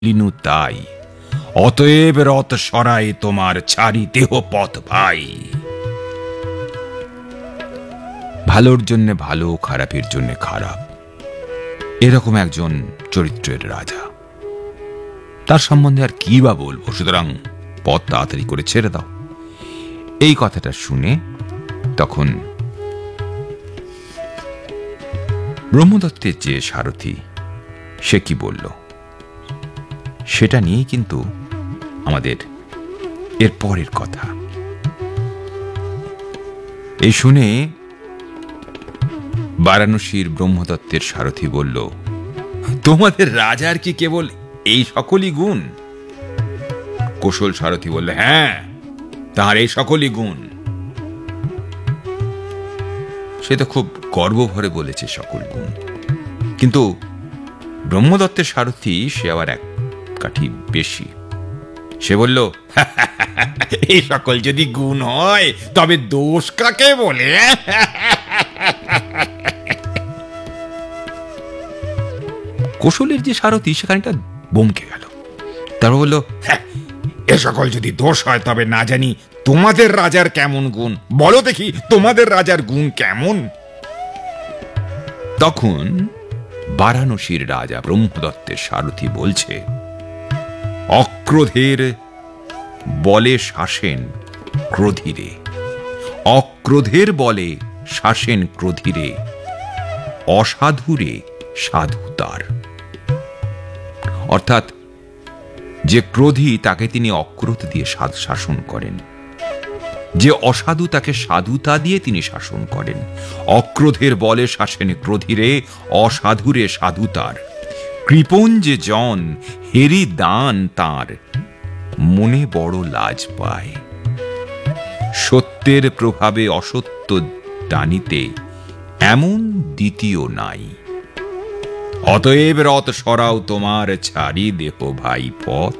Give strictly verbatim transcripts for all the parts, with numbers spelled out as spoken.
লিনু তাই, অতএব রথ সরাই তোমার ছাড়ি দেহ পথ ভাই। ভালোর জন্য ভালো, খারাপের জন্য খারাপ, এরকম একজন চরিত্রের রাজা। তার সম্বন্ধে আর কি বা বলবো, সুতরাং পথ তাড়াতাড়ি করে ছেড়ে দাও। এই কথাটা শুনে তখন ব্রহ্মদত্তের যে সারথি, সে কি বলল সেটা নিয়ে কিন্তু আমাদের এর পরের কথা। এই শুনে বারাণসীর ব্রহ্মদত্তের সারথি বলল, তোমাদের রাজার কি কেবল এই সকলই গুণ? কৌশল সারথি বলল, হ্যাঁ, তার এই সকলই গুণ। সে তো খুব গর্ব ভরে বলেছে সকল গুণ, কিন্তু ব্রহ্মদত্তের সারথি সে আবার এক কাঠি বেশি। সে বলল, এই সকল যদি গুণ হয় তবে দোষ কাকে বলে? কৌশলের যে সারথি সেখানটা বমকে গেল। তারপর বলল, এ সকল যদি দোষ হয় তবে না জানি তোমাদের রাজার কেমন গুণ, বলো দেখি তোমাদের রাজার গুণ কেমন? তখন বারাণসীর রাজা ব্রহ্মদত্তের সারথি বলছে, অক্রোধের বলে শাসেন ক্রোধীরে, অক্রোধের বলে শাসেন ক্রোধীরে, অসাধুরে সাধু তার। অর্থাৎ যে ক্রোধী তাকে তিনি অক্রোধ দিয়ে শাসন করেন, যে অসাধু তাকে সাধুতা দিয়ে তিনি শাসন করেন। অক্রোধের বলে শাসেন ক্রোধীরে, অসাধুরে সাধু তার। কৃপণ যে জন হেরি দান তার, মনে বড় লাজ পায়। সত্যের প্রভাবে অসত্য দানিতে এমন দ্বিতীয় নাই। অতএব রথ সরাও তোমার ছাড়ি দেহ ভাই পথ।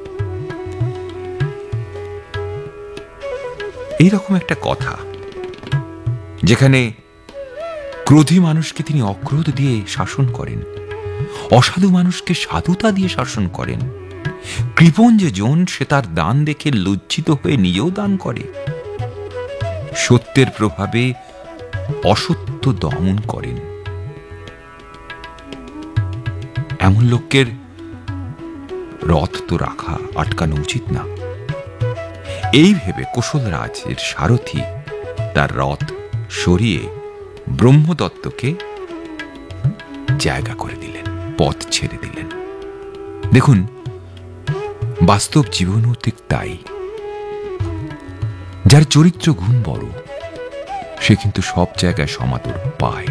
এইরকম একটা কথা, যেখানে ক্রোধী মানুষকে তিনি অক্রোধ দিয়ে শাসন করেন, অসাধু মানুষকে সাধুতা দিয়ে শাসন করেন। কৃপণ যে জন সে তার দান দেখে লজ্জিত হয়ে নিজেও দান করে। সত্যের প্রভাবে অসত্য দমন করেন। এমন লোকের রথ তো রাখা আটকানো উচিত না। এই ভেবে কৌশলরাজের সারথি তার রথ সরিয়ে ব্রহ্মদত্তকে জায়গা করে দিলেন, পথ ছেড়ে দিলেন। দেখুন, বাস্তব জীবনও ঠিক তাই। যার চরিত্র গুণ বড়, সে কিন্তু সব জায়গায় সমাদর পায়।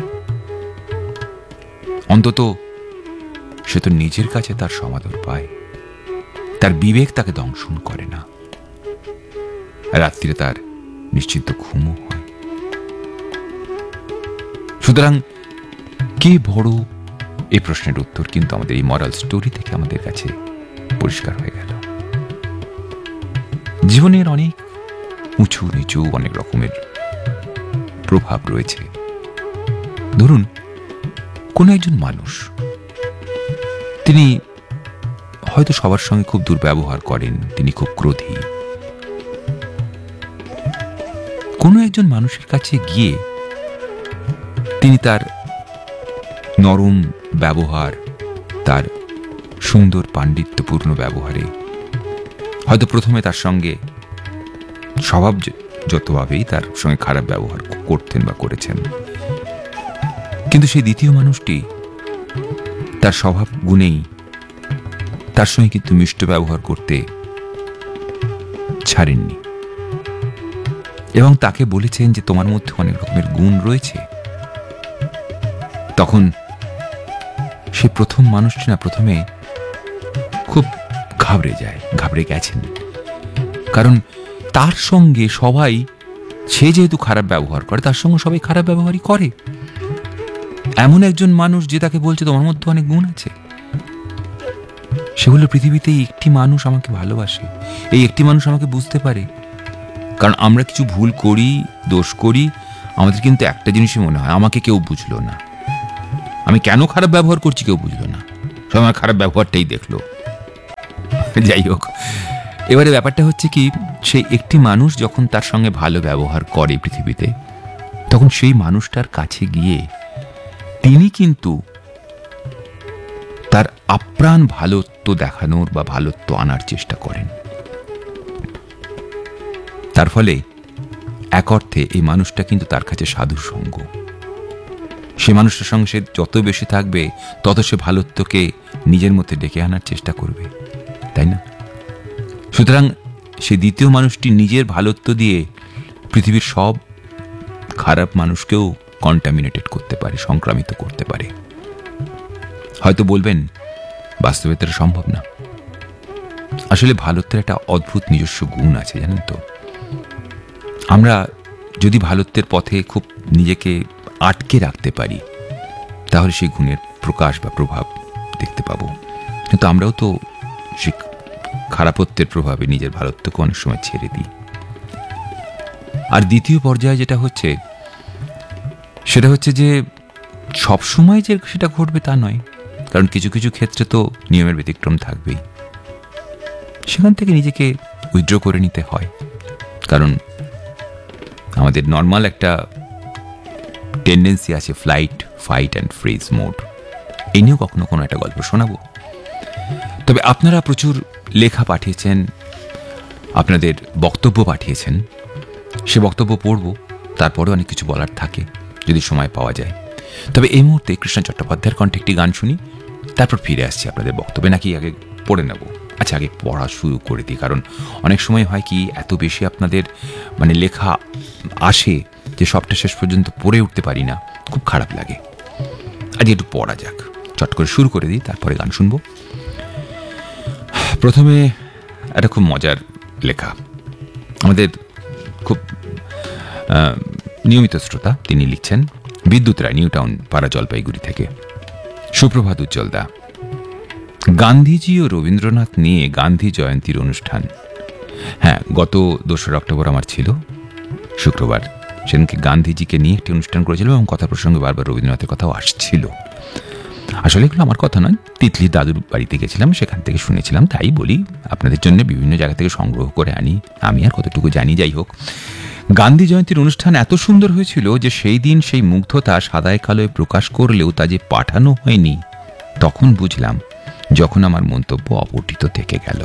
অন্তত সে তো নিজের কাছে তার সমাদর পায়। তার বিবেক তাকে দংশন করে না। রাত্রিরে তার নিশ্চিন্ত ঘুমও হয়। সুতরাং কে বড়, এই প্রশ্নের উত্তর কিন্তু আমাদের এই মরাল স্টোরি থেকে আমাদের কাছে পরিষ্কার হয়ে গেল। জীবনের অনেক উঁচু নিচু অনেক রকমের প্রভাব রয়েছে। ধরুন, কোন একজন মানুষ, তিনি হয়তো সবার সঙ্গে খুব দুর্ব্যবহার করেন, তিনি খুব ক্রোধী। কোনো একজন মানুষের কাছে গিয়ে তিনি তার নরম ব্যবহার, তার সুন্দর পাণ্ডিত্যপূর্ণ ব্যবহারে হয়তো প্রথমে তার সঙ্গে স্বভাবজতভাবেই তার সঙ্গে খারাপ ব্যবহার করতেন বা করেছেন, কিন্তু সেই দ্বিতীয় মানুষটি তার স্বভাব গুণেই তার সঙ্গে কিন্তু মিষ্ট ব্যবহার করতে ছাড়েননি এবং তাকে বলেছেন যে তোমার মধ্যে অনেক রকমের গুণ রয়েছে। তখন সে প্রথম মানুষটি না প্রথমে খুব ঘাবড়ে যায়, ঘাবড়ে গেছেন। কারণ তার সঙ্গে সবাই, সে যেহেতু খারাপ ব্যবহার করে, তার সঙ্গে সবাই খারাপ ব্যবহারই করে। এমন একজন মানুষ যে তাকে বলছে তোমার মধ্যে অনেক গুণ আছে। সেগুলো পৃথিবীতে একটি মানুষ আমাকে ভালোবাসে, এই একটি মানুষ আমাকে বুঝতে পারে। কারণ আমরা কিছু ভুল করি, দোষ করি, আমাদের কিন্তু একটা জিনিসই মনে হয়, আমাকে কেউ বুঝলো না, আমি কেন খারাপ ব্যবহার করছি কেউ বুঝলো না, সবাই আমার খারাপ ব্যবহারটাই দেখলো। যাই হোক, এবারে ব্যাপারটা হচ্ছে কি, সেই একটি মানুষ যখন তার সঙ্গে ভালো ব্যবহার করে পৃথিবীতে, তখন সেই মানুষটার কাছে গিয়ে তিনি কিন্তু তার আপ্রাণ ভালোত্ব দেখানোর বা ভালোত্ব আনার চেষ্টা করেন। তার ফলে এক অর্থে এই মানুষটা কিন্তু তার কাছে সাধু সঙ্গ। সে মানুষটার সঙ্গে সে যত বেশি থাকবে তত সে ভালোত্বকে নিজের মধ্যে ডেকে আনার চেষ্টা করবে, তাই না? সুতরাং সে দ্বিতীয় মানুষটি নিজের ভালোত্ব দিয়ে পৃথিবীর সব খারাপ মানুষকেও কন্টামিনেটেড করতে পারে, সংক্রামিত করতে পারে। হয়তো বলবেন বাস্তবে এটা সম্ভব না। আসলে ভালোত্বের একটা অদ্ভুত নিজস্ব গুণ আছে, জানেন তো। আমরা যদি ভালোত্বের পথে খুব নিজেকে আটকে রাখতে পারি, তাহলে সেই গুণের প্রকাশ বা প্রভাব দেখতে পাবো। কিন্তু আমরাও তো সেই খারাপত্বের প্রভাবে নিজের ভালোত্বকে অনেক সময় ছেড়ে দিই। আর দ্বিতীয় পর্যায়ে যেটা হচ্ছে, সেটা হচ্ছে যে সবসময় যে সেটা ঘটবে তা নয়, কারণ কিছু কিছু ক্ষেত্রে তো নিয়মের ব্যতিক্রম থাকবেই। সেখান থেকে নিজেকে উইথড্র করে নিতে হয়, কারণ আমাদের নর্মাল একটা টেন্ডেন্সি আছে flight, fight and fridge mode. এই নিয়েও কখনো কোনো একটা গল্প শোনাবো। তবে আপনারা প্রচুর লেখা পাঠিয়েছেন, আপনাদের বক্তব্য পাঠিয়েছেন, সে বক্তব্য পড়ব, তারপরেও অনেক কিছু বলার থাকে যদি সময় পাওয়া যায়। তবে এই মুহূর্তে কৃষ্ণ চট্টোপাধ্যায়ের কণ্ঠে একটি গান শুনি, তারপর ফিরে আসছি আপনাদের বক্তব্যে। নাকি আগে পড়ে নেব? আচ্ছা, আগে পড়া শুরু করে দিই, কারণ অনেক সময় হয় কি, এত বেশি আপনাদের মানে লেখা আসে যে সবটা শেষ পর্যন্ত পড়ে উঠতে পারি না, খুব খারাপ লাগে। আজ একটু পড়া যাক, চট করে শুরু করে দিই, তারপরে গান শুনবো। প্রথমে একটা খুব মজার লেখা, আমাদের খুব নিয়মিত শ্রোতা, তিনি লিখছেন বিদ্যুৎ রায়, নিউ টাউন পাড়া, জলপাইগুড়ি থেকে। সুপ্রভাত উজ্জ্বলদা, গান্ধীজি ও রবীন্দ্রনাথ নিয়ে গান্ধী জয়ন্তীর অনুষ্ঠান। হ্যাঁ, গত দোসরা অক্টোবর আমার ছিল শুক্রবার, সেদিনকে গান্ধীজিকে নিয়ে একটি অনুষ্ঠান করেছিল এবং কথা প্রসঙ্গে বারবার রবীন্দ্রনাথের কথাও আসছিল। আসলে এগুলো আমার কথা নয়, তিতলি দাদুর বাড়িতে গেছিলাম, সেখান থেকে শুনেছিলাম, তাই বলি। আপনাদের জন্য বিভিন্ন জায়গা থেকে সংগ্রহ করে আনি, আমি আর কতটুকু জানি। যাই হোক, গান্ধী জয়ন্তীর অনুষ্ঠান এত সুন্দর হয়েছিল যে সেই দিন সেই মুগ্ধতা সাদায় কালোয় প্রকাশ করলেও তা যে পাঠানো হয়নি, তখন বুঝলাম যখন আমার মন্তব্য অপঠিত থেকে গেল।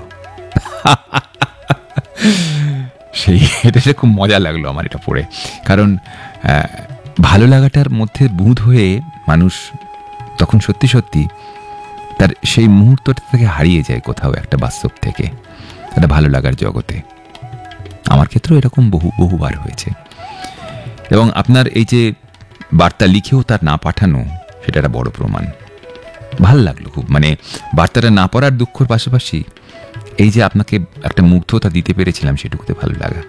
সেই এটা খুব মজা লাগলো আমার এটা পড়ে, কারণ ভালো লাগাটার মধ্যে বুঁদ হয়ে মানুষ তখন সত্যি সত্যি তার সেই মুহূর্তটা থেকে হারিয়ে যায় কোথাও একটা বাস্তব থেকে, একটা ভালো লাগার জগতে। আমার ক্ষেত্রেও এরকম বহু বহুবার হয়েছে। এবং আপনার এই যে বার্তা লিখেও তার না পাঠানো, সেটা একটা বড় প্রমাণ। ভাল লাগলো খুব, মানে বার্তাটা না পড়ার দুঃখের পাশাপাশি এই যে আপনাকে একটা মুগ্ধতা দিতে পেরেছিলাম, সেটুকুতে ভালো লাগা।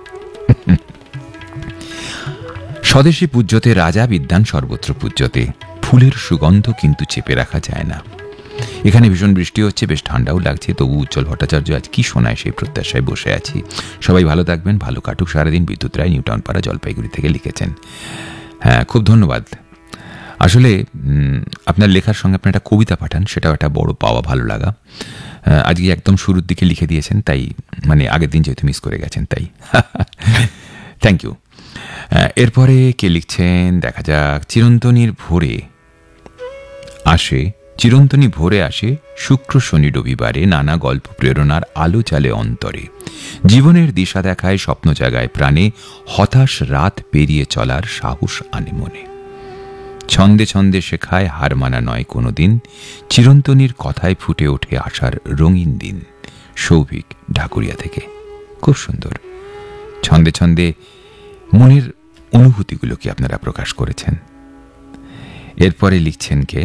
স্বদেশী পূজ্যতে রাজা বিদ্যান সর্বত্র পূজ্যতে, ফুলের সুগন্ধ কিন্তু চেপে রাখা যায় না। এখানে ভীষণ বৃষ্টি হচ্ছে, বেশ ঠান্ডাও লাগছে, তবু উজ্জ্বল ভট্টাচার্য আজ কি শোনায় সেই প্রত্যাশায় বসে আছি। সবাই ভালো থাকবেন, ভালো কাটুক সারাদিন। বিদ্যুৎ রায়, নিউ টাউন পাড়া, জলপাইগুড়ি থেকে লিখেছেন। হ্যাঁ, খুব ধন্যবাদ। আসলে আপনার লেখার সঙ্গে আপনি একটা কবিতা পাঠান, সেটাও একটা বড় পাওয়া, ভালো লাগা। আজকে একদম শুরুর দিকে লিখে দিয়েছেন, তাই মানে আগের দিন যেহেতু মিস করে গেছেন, তাই থ্যাংক ইউ। এরপরে কে লিখছেন দেখা যাক। চিরন্তনীর ভোরে আসে, চিরন্তনী ভোরে আসে শুক্র শনি রবিবারে, নানা গল্প প্রেরণার আলো চালে অন্তরে, জীবনের দিশা দেখায়, স্বপ্ন জাগায় প্রাণে, হতাশ রাত পেরিয়ে চলার সাহস আনে মনে, ছন্দে ছন্দে শেখায় হার মানা নয় কোনোদিন, চিরন্তনীর কথায় ফুটে ওঠে আশার রঙিন দিন। সৌভিক, ঢাকুরিয়া থেকে। খুব সুন্দর, ছন্দে ছন্দে মনের অনুভূতিগুলোকে আপনারা প্রকাশ করেছেন। এরপরে লিখছেন কে,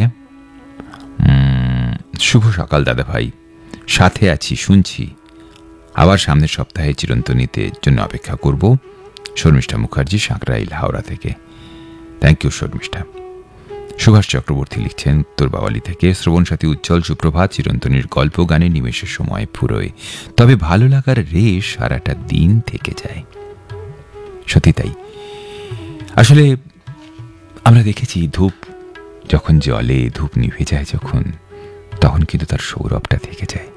শুভ সকাল দাদা ভাই, সাথে আছি, শুনছি, আবার সামনের সপ্তাহে চিরন্তনীতে জন্য অপেক্ষা করব। শর্মিষ্ঠা মুখার্জি, সাঁকরাইল, হাওড়া থেকে। Thank you Sharmistha. সুভাষ চক্রবর্তী লিখছেন উত্তর বাওয়ালি থেকে। শ্রবণ সাথী উজ্জ্বল, সুপ্রভাত। চিরন্তনীর গল্প গানে নিমেষের সময় ফুরোয়, তবে ভালো লাগার রেশ সারাটা দিন থেকে যায়। সত্যি তাই। আসলে আমরা দেখেছি ধূপ যখন জ্বলে, ধূপ নিভে যায় যখন, তখন কিন্তু তার সৌরভটা থেকে যায়।